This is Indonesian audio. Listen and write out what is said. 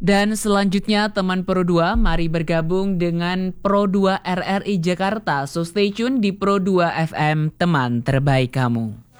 Dan selanjutnya teman Pro 2, mari bergabung dengan Pro 2 RRI Jakarta. So stay tune di Pro 2 FM, teman terbaik kamu.